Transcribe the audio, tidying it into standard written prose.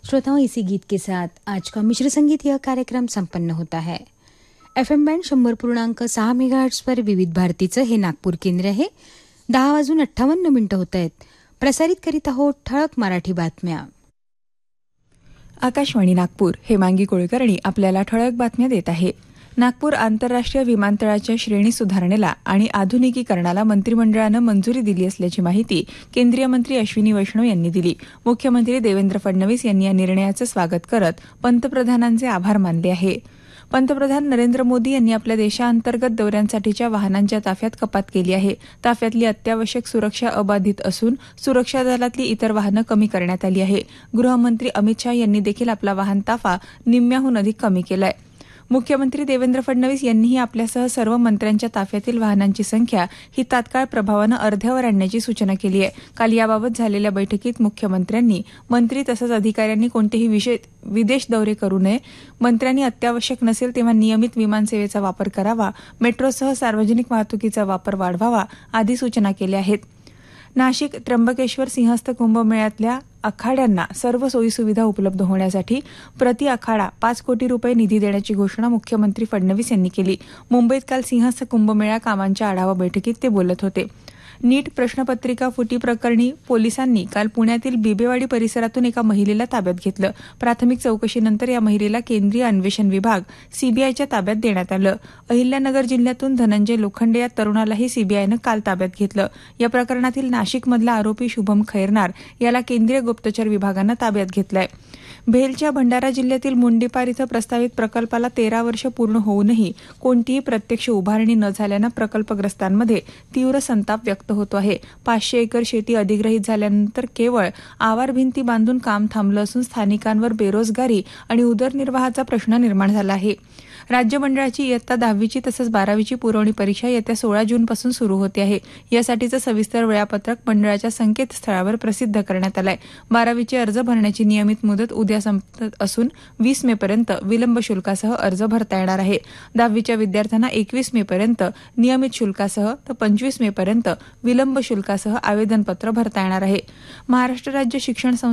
श्रोताओं, इसी गीत के साथ आज का मिश्र संगीत यह कार्यक्रम संपन्न होता है. FM बँड 100.6 मेगाहर्ट्ज पर विविध भारतीचं हे नागपूर केंद्र आहे. 10:58 होत आहेत. प्रसारित करीत आहोत ठळक मराठी बातम्या. आकाशवाणी नागपूर. हेमांगी कुलकर्णी आपल्याला ठळक बातम्या देत आहे. नागपूर आंतरराष्ट्रीय विमानतळाच्या श्रेणी सुधारणेला आणि आधुनिकीकरणाला मंत्रिमंडळानं मंजुरी दिली असल्याची माहिती केंद्रीय मंत्री अश्विनी वैष्णव यांनी दिली. मुख्यमंत्री देवेंद्र फडणवीस यांनी या निर्णयाचं स्वागत करत पंतप्रधानांचे आभार मानले आहे. पंतप्रधान नरेंद्र मोदी यांनी आपल्या देशांतर्गत दौऱ्यांसाठीच्या वाहनांच्या ताफ्यात कपात केली आहे. ताफ्यातली अत्यावश्यक सुरक्षा अबाधित असून सुरक्षा दलातली इतर वाहनं कमी करण्यात आली आहे. गृहमंत्री अमित शाह यांनी देखील आपला वाहन ताफा निम्म्याहून अधिक कमी केलाय. मुख्यमंत्री देवेंद्र फडणवीस यांनीही आपल्यासह सर्व मंत्र्यांच्या ताफ्यातील वाहनांची संख्या ही तात्काळ प्रभावानं अर्ध्यावर आणण्याची सूचना केली आहे. काल याबाबत झालेल्या बैठकीत मुख्यमंत्र्यांनी मंत्री तसंच अधिकाऱ्यांनी कोणतेही विदेश दौरे करू नये, मंत्र्यांनी अत्यावश्यक नसेल तेव्हा नियमित विमानसेवेचा वापर करावा, मेट्रोसह सार्वजनिक वाहतुकीचा वापर वाढवावा आदी सूचना केल्या आहेत. नाशिक त्र्यंबकेश्वर सिंहस्थ कुंभमेळ्यातल्या आखाड्यांना सर्व सोयीसुविधा उपलब्ध होण्यासाठी प्रति आखाडा 5 कोटी रुपये निधी देण्याची घोषणा मुख्यमंत्री फडणवीस यांनी केली. मुंबईत काल सिंहस्थ कुंभमेळा कामांच्या आढावा बैठकीत ते बोलत होते. नीट प्रश्नपत्रिका फुटी प्रकरणी पोलिसांनी काल पुण्यातील बिबेवाडी परिसरातून एका महिलेला ताब्यात घेतलं. प्राथमिक चौकशीनंतर या महिलेला केंद्रीय अन्वेषण विभाग सीबीआयच्या ताब्यात देण्यात आलं. अहिल्यानगर जिल्ह्यातून धनंजय लोखंडे या तरुणालाही सीबीआयनं काल ताब्यात घेतलं. या प्रकरणातील नाशिकमधला आरोपी शुभम खैरनार याला केंद्रीय गुप्तचर विभागानं ताब्यात घेतलंय. भेलच्या भंडारा जिल्ह्यातील मुंडीपार इथं प्रस्तावित प्रकल्पाला 13 वर्ष पूर्ण होऊनही कोणतीही प्रत्यक्ष उभारणी न झाल्यानं प्रकल्पग्रस्तांमध्ये तीव्र संताप व्यक्त होतो आहे. 500 एकर शेती अधिग्रहित झाल्यानंतर केवळ आवार भिंती बांधून काम थांबलं असून स्थानिकांवर बेरोजगारी आणि उदरनिर्वाहाचा प्रश्न निर्माण झाला आहे. राज्य मंडळाची इयत्ता 10वीची तसंच 12वीची पुरवणी परीक्षा येत्या 16 जूनपासून सुरू होते आहे. यासाठीचं सविस्तर वेळापत्रक मंडळाच्या संकेतस्थळावर प्रसिद्ध करण्यात आलंय. 12वीचे अर्ज भरण्याची नियमित मुदत उद्या संपत असून 20 मेपर्यंत विलंब शुल्कासह अर्ज भरता येणार आहे. 10वीच्या विद्यार्थ्यांना 21 मेपर्यंत नियमित शुल्कासह तर 25 मेपर्यंत विलंब शुल्कासह आवेदनपत्र भरता येणार आहे. महाराष्ट्र राज्य शिक्षण